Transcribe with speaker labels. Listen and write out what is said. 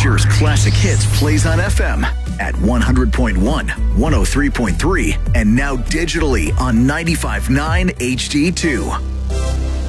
Speaker 1: Shear's classic hits plays on FM at 100.1, 103.3, and now digitally on 95.9 HD2.